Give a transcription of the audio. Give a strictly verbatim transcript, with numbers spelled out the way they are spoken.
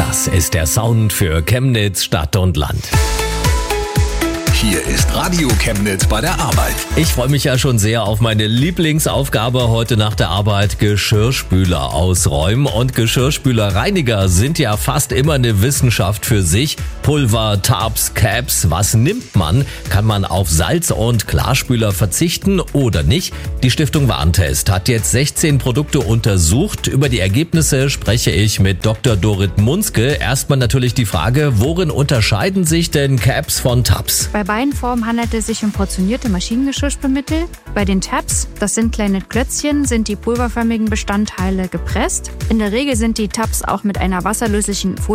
Das ist der Sound für Chemnitz, Stadt und Land. Hier ist Radio Chemnitz bei der Arbeit. Ich freue mich ja schon sehr auf meine Lieblingsaufgabe heute nach der Arbeit: Geschirrspüler ausräumen. Und Geschirrspülerreiniger sind ja fast immer eine Wissenschaft für sich. Pulver, Tabs, Caps, was nimmt man? Kann man auf Salz- und Klarspüler verzichten oder nicht? Die Stiftung Warentest hat jetzt sechzehn Produkte untersucht. Über die Ergebnisse spreche ich mit Doktor Dorit Munzke. Erstmal natürlich die Frage, worin unterscheiden sich denn Caps von Tabs? Bei beiden Formen handelt es sich um portionierte Maschinengeschirrspülmittel. Bei den Tabs, das sind kleine Klötzchen, sind die pulverförmigen Bestandteile gepresst. In der Regel sind die Tabs auch mit einer wasserlöslichen Folie